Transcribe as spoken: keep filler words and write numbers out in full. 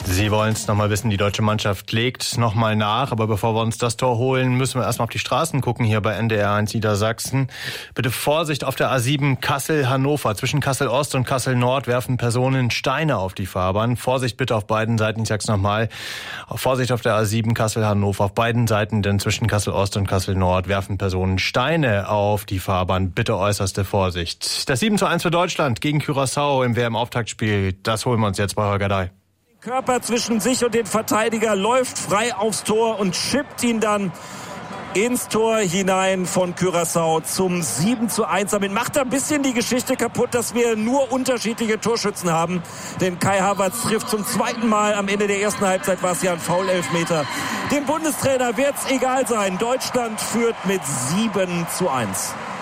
Sie wollen es nochmal wissen, die deutsche Mannschaft legt nochmal nach. Aber bevor wir uns das Tor holen, müssen wir erstmal auf die Straßen gucken hier bei N D R eins Niedersachsen. Bitte Vorsicht auf der A sieben Kassel-Hannover. Zwischen Kassel-Ost und Kassel-Nord werfen Personen Steine auf die Fahrbahn. Vorsicht bitte auf beiden Seiten, ich sag's nochmal. Vorsicht auf der A sieben Kassel-Hannover. Auf beiden Seiten, denn zwischen Kassel-Ost und Kassel-Nord werfen Personen Steine auf die Fahrbahn. Bitte äußerste Vorsicht. Das sieben zu eins für Deutschland gegen Curaçao im W M-Auftaktspiel. Das holen wir uns jetzt bei Holger Dai. Körper zwischen sich und den Verteidiger, läuft frei aufs Tor und chippt ihn dann ins Tor hinein von Curaçao zum sieben zu eins. Damit macht er ein bisschen die Geschichte kaputt, dass wir nur unterschiedliche Torschützen haben. Denn Kai Havertz trifft zum zweiten Mal. Am Ende der ersten Halbzeit war es ja ein Foul-Elfmeter. Dem Bundestrainer wird's egal sein. Deutschland führt mit sieben zu eins.